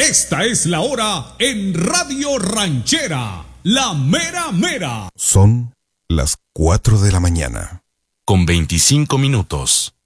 Esta es la hora en Radio Ranchera, la mera mera. Son las 4 de la mañana. Con 25 minutos.